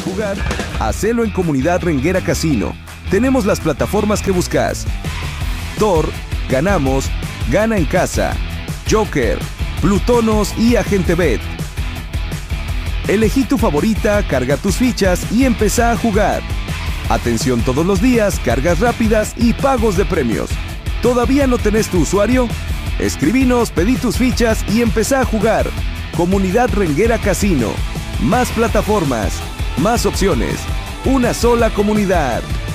jugar? Hacelo en Comunidad Renguera Casino. Tenemos las plataformas que buscas: Thor, Ganamos, Gana en Casa, Joker, Plutonos y Agente Bet. Elegí tu favorita, carga tus fichas y empezá a jugar. Atención todos los días, cargas rápidas y pagos de premios. ¿Todavía no tenés tu usuario? Escribinos, pedí tus fichas y empezá a jugar. Comunidad Renguera Casino. Más plataformas, más opciones. Una sola comunidad.